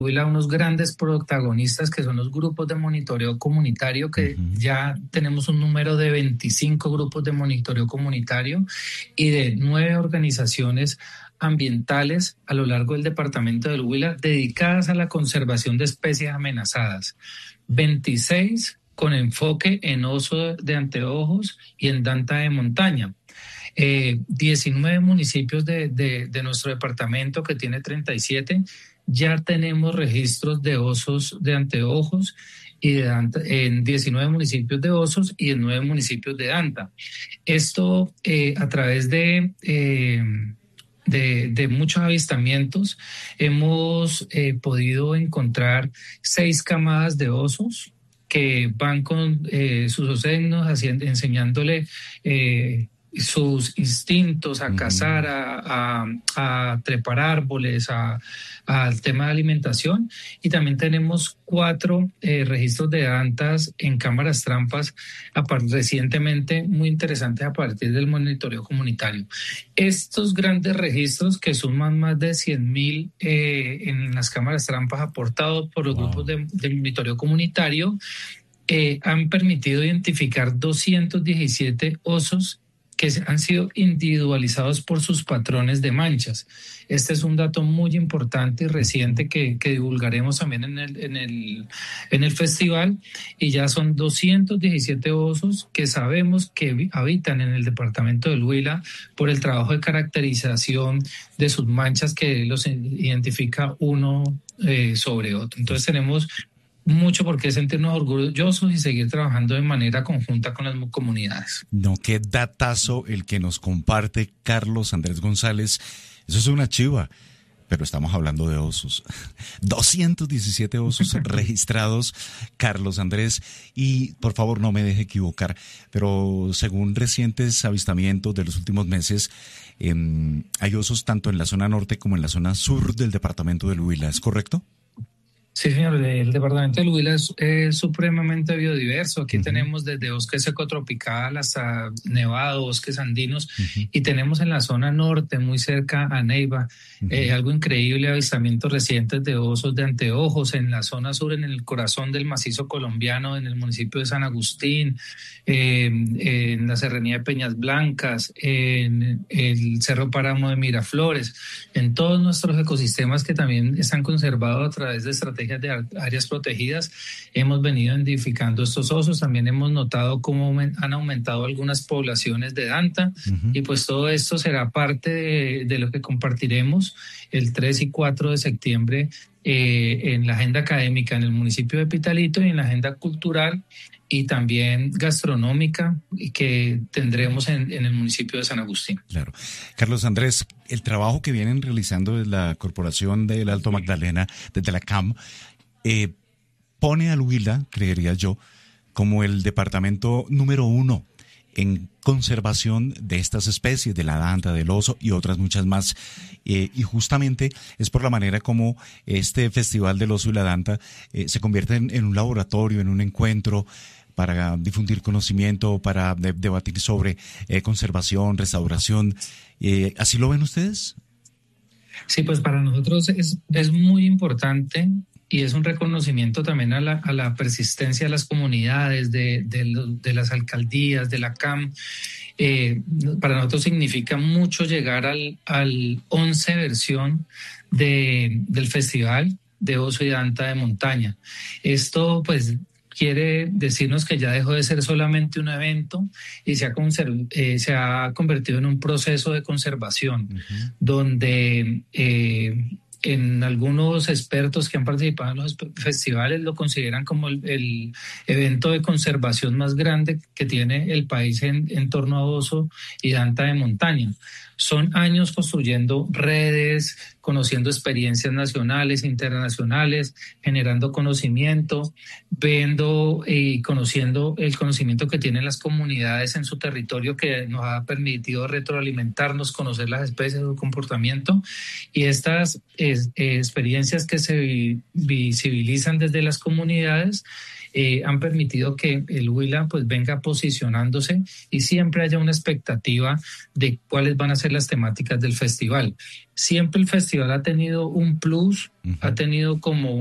Huila unos grandes protagonistas que son los grupos de monitoreo comunitario, que ya tenemos un número de 25 grupos de monitoreo comunitario y de 9 organizaciones ambientales a lo largo del departamento del Huila dedicadas a la conservación de especies amenazadas. 26 con enfoque en oso de anteojos y en danta de montaña. 19 municipios de nuestro departamento, que tiene 37, ya tenemos registros de osos de anteojos y de danta, en 19 municipios de osos y en 9 municipios de danta. Esto a través de muchos avistamientos hemos podido encontrar 6 camadas de osos que van con sus ocenos enseñándole sus instintos a cazar, a trepar árboles, al tema de alimentación. Y también tenemos 4 registros de dantas en cámaras trampas recientemente, muy interesantes a partir del monitoreo comunitario. Estos grandes registros, que suman más de 100,000 en las cámaras trampas aportados por los grupos de monitoreo comunitario, han permitido identificar 217 osos que han sido individualizados por sus patrones de manchas. Este es un dato muy importante y reciente que divulgaremos también en el festival, y ya son 217 osos que sabemos que habitan en el departamento del Huila por el trabajo de caracterización de sus manchas que los identifica uno sobre otro. Entonces tenemos mucho por qué sentirnos orgullosos y seguir trabajando de manera conjunta con las comunidades. No, qué datazo el que nos comparte Carlos Andrés González. Eso es una chiva, pero estamos hablando de osos. 217 osos registrados, Carlos Andrés. Y por favor, no me deje equivocar, pero según recientes avistamientos de los últimos meses, hay osos tanto en la zona norte como en la zona sur del departamento del Huila, ¿es correcto? Sí, señor, el departamento del Huila es supremamente biodiverso. Aquí tenemos desde bosque seco tropical hasta nevado, bosques andinos, y tenemos en la zona norte, muy cerca a Neiva, algo increíble, avistamientos recientes de osos de anteojos. En la zona sur, en el corazón del macizo colombiano, en el municipio de San Agustín, en la serranía de Peñas Blancas, en el Cerro Páramo de Miraflores, en todos nuestros ecosistemas que también están conservados a través de estrategias de áreas protegidas, hemos venido identificando estos osos. También hemos notado cómo han aumentado algunas poblaciones de danta, y pues todo esto será parte de lo que compartiremos el 3 y 4 de septiembre en la agenda académica en el municipio de Pitalito y en la agenda cultural y también gastronómica que tendremos en el municipio de San Agustín. Claro. Carlos Andrés, el trabajo que vienen realizando desde la Corporación del Alto Magdalena, desde la CAM, pone al Huila, creería yo, como el departamento número 1 en conservación de estas especies, de la danta, del oso y otras muchas más. Y justamente es por la manera como este Festival del Oso y la Danta se convierte en un laboratorio, en un encuentro para difundir conocimiento, para debatir sobre conservación, restauración. ¿Así lo ven ustedes? Sí, pues para nosotros es muy importante, y es un reconocimiento también a la persistencia de las comunidades, de las alcaldías, de la CAM. Para nosotros significa mucho llegar al 11 versión del Festival de Oso y Danta de Montaña. Esto pues quiere decirnos que ya dejó de ser solamente un evento y se ha convertido en un proceso de conservación, donde en algunos expertos que han participado en los festivales lo consideran como el evento de conservación más grande que tiene el país en torno a oso y danta de montaña. Son años construyendo redes, conociendo experiencias nacionales, internacionales, generando conocimiento, viendo y conociendo el conocimiento que tienen las comunidades en su territorio, que nos ha permitido retroalimentarnos, conocer las especies, su comportamiento, y estas experiencias que se visibilizan desde las comunidades han permitido que el Huila pues venga posicionándose y siempre haya una expectativa de cuáles van a ser las temáticas del festival. Siempre el festival ha tenido un plus, ha tenido como